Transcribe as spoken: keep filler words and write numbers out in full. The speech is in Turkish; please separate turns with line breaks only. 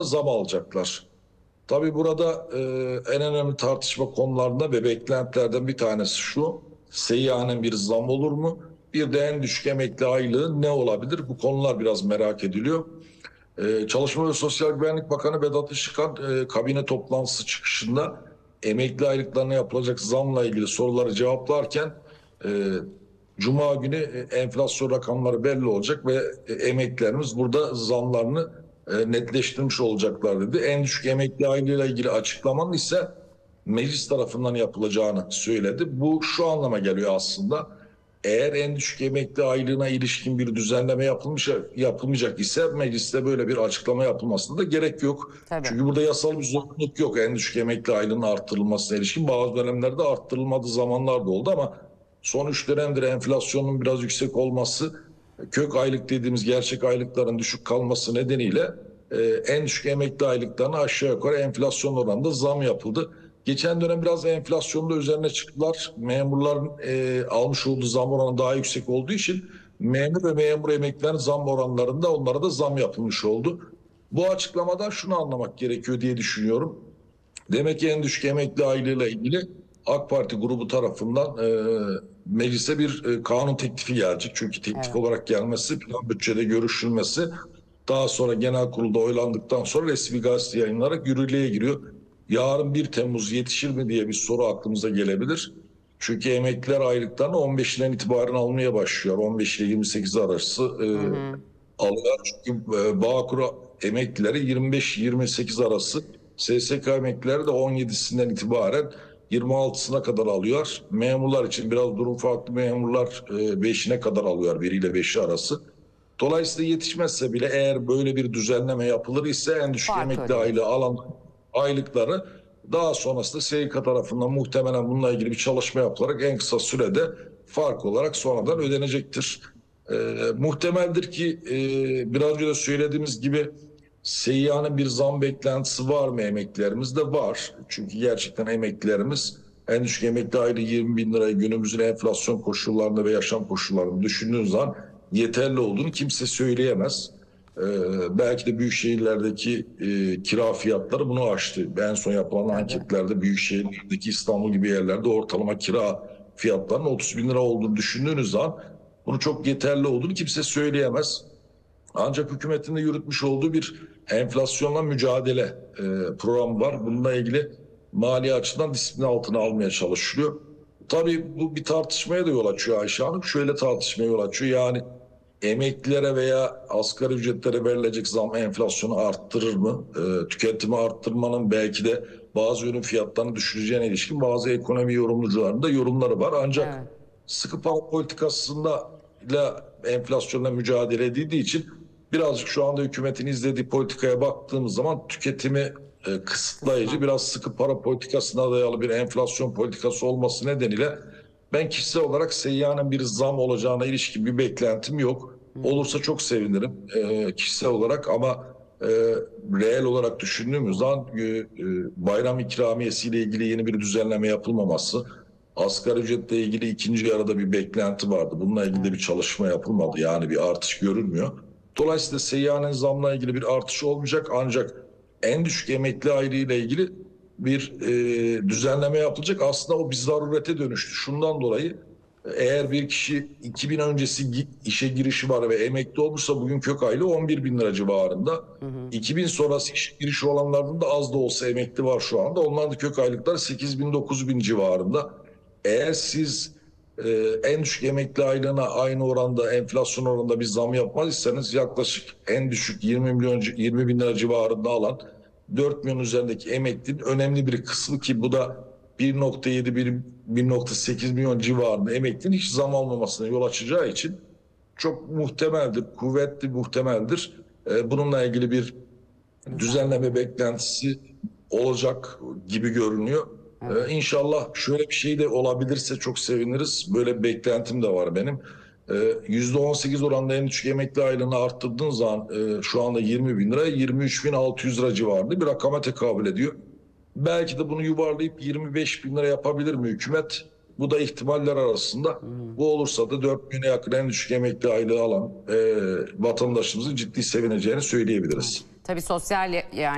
zam alacaklar. Tabii burada e, en önemli tartışma konularında ve beklentilerden bir tanesi şu: seyyanen bir zam olur mu? Bir de en düşük emekli aylığı ne olabilir? Bu konular biraz merak ediliyor. Ee, Çalışma ve Sosyal Güvenlik Bakanı Vedat Işıkhan e, kabine toplantısı çıkışında emekli aylıklarına yapılacak zamla ilgili soruları cevaplarken e, Cuma günü e, enflasyon rakamları belli olacak ve e, emeklilerimiz burada zamlarını e, netleştirmiş olacaklar dedi. En düşük emekli aylığıyla ilgili açıklamanın ise meclis tarafından yapılacağını söyledi. Bu şu anlama geliyor aslında: eğer en düşük emekli aylığına ilişkin bir düzenleme yapılmış, yapılmayacak ise mecliste böyle bir açıklama yapılmasına da gerek yok.
Tabii.
Çünkü burada yasal bir zorunluluk yok en düşük emekli aylığının arttırılmasına ilişkin. Bazı dönemlerde arttırılmadığı zamanlar da oldu ama son üç dönemdir enflasyonun biraz yüksek olması, kök aylık dediğimiz gerçek aylıkların düşük kalması nedeniyle e, en düşük emekli aylıklarına aşağı yukarı enflasyon oranında zam yapıldı. Geçen dönem biraz enflasyonda üzerine çıktılar. Memurların e, almış olduğu zam oranı daha yüksek olduğu için memur ve memur emeklilerin zam oranlarında onlara da zam yapılmış oldu. Bu açıklamadan şunu anlamak gerekiyor diye düşünüyorum: demek ki en düşük emekli aylığıyla ilgili AK Parti grubu tarafından e, meclise bir e, kanun teklifi gelecek. Çünkü teklif
Evet.
olarak gelmesi, plan bütçede görüşülmesi, daha sonra genel kurulda oylandıktan sonra resmi gazete yayınlanarak yürürlüğe giriyor. Yarın bir Temmuz yetişir mi diye bir soru aklımıza gelebilir. Çünkü emekliler aylıklarını on beşinden itibaren almaya başlıyor. on beş ile yirmi sekiz arası e,
Hı hı.
alıyor. Çünkü e, Bağkur emeklileri yirmi beş yirmi sekiz arası, S S K emeklileri de on yedisinden itibaren yirmi altısına kadar alıyor. Memurlar için biraz durum farklı. Memurlar e, beşine kadar alıyor, bir ile beşi arası. Dolayısıyla yetişmezse bile, eğer böyle bir düzenleme yapılır ise en düşük
Fark
emekli
ödenir.
aylığı alan aylıkları daha sonrasında S G K tarafından muhtemelen bununla ilgili bir çalışma yapılarak en kısa sürede fark olarak sonradan ödenecektir. Ee, muhtemeldir ki e, biraz önce de söylediğimiz gibi seyyanın bir zam beklentisi var mı emeklilerimizde? Var. Çünkü gerçekten emeklilerimiz en düşük emekli aylığı yirmi bin lirayı günümüzün enflasyon koşullarında ve yaşam koşullarında düşündüğün zaman yeterli olduğunu kimse söyleyemez. Ee, belki de büyük şehirlerdeki e, kira fiyatları bunu aştı. En son yapılan
Tabii.
anketlerde büyük şehirlerdeki, İstanbul gibi yerlerde ortalama kira fiyatlarının otuz bin lira olduğunu düşündüğünüz zaman bunu çok yeterli olduğunu kimse söyleyemez. Ancak hükümetin de yürütmüş olduğu bir enflasyonla mücadele e, programı var. Bununla ilgili mali açıdan disiplin altına almaya çalışılıyor. Tabii bu bir tartışmaya da yol açıyor Ayşe Hanım. Şöyle tartışmaya yol açıyor: yani emeklilere veya asgari ücretlere verilecek zam enflasyonu arttırır mı? E, tüketimi arttırmanın belki de bazı ürün fiyatlarını düşüreceğine ilişkin bazı ekonomi yorumcularının da yorumları var. Ancak
Evet.
sıkı para politikasında ile enflasyonla mücadele edildiği için birazcık şu anda hükümetin izlediği politikaya baktığımız zaman tüketimi e, kısıtlayıcı,
Kısmen.
biraz sıkı para politikasına dayalı bir enflasyon politikası olması nedeniyle ben kişisel olarak seyyanen bir zam olacağına ilişkin bir beklentim yok. Olursa çok sevinirim e, kişisel olarak, ama e, reel olarak düşündüğümüz zaman e, e, bayram ikramiyesiyle ilgili yeni bir düzenleme yapılmaması, asgari ücretle ilgili ikinci yarıda bir beklenti vardı. Bununla ilgili de
Evet.
bir çalışma yapılmadı. Yani bir artış görülmüyor. Dolayısıyla seyyanen zamla ilgili bir artış olmayacak, ancak en düşük emekli aylığı ile ilgili bir e, düzenleme yapılacak. Aslında o bir zarurete dönüştü. Şundan dolayı: eğer bir kişi iki bin öncesi işe girişi var ve emekli olmuşsa bugün kök aylığı on bir bin lira civarında.
Hı hı.
iki bin sonrası işe girişi olanların da az da olsa emekli var şu anda. Onların da kök aylıkları sekiz bin dokuz bin civarında. Eğer siz e, en düşük emekli aylığına aynı oranda, enflasyon oranında bir zam yapmazsanız, yaklaşık en düşük yirmi milyon yirmi bin lira civarında alan dört milyon üzerindeki emeklinin önemli bir kısmı, ki bu da bir nokta yedi bir nokta sekiz milyon civarında emeklinin hiç zam almamasına yol açacağı için çok muhtemeldir, kuvvetli muhtemeldir. E, bununla ilgili bir düzenleme
Düzenleme.
beklentisi olacak gibi görünüyor.
Evet.
Ee, İnşallah şöyle bir şey de olabilirse çok seviniriz. Böyle bir beklentim de var benim. Ee, yüzde on sekiz oranında en düşük emekli aylığını arttırdığın zaman e, şu anda yirmi bin lira, yirmi üç bin altı yüz lira civarında bir rakama tekabül ediyor. Belki de bunu yuvarlayıp yirmi beş bin lira yapabilir mi hükümet? Bu da ihtimaller arasında.
Hı hı.
Bu olursa da dört bine yakın en düşük emekli aylığı alan e, vatandaşımızın ciddi sevineceğini
Evet.
söyleyebiliriz.
Tabii sosyal yani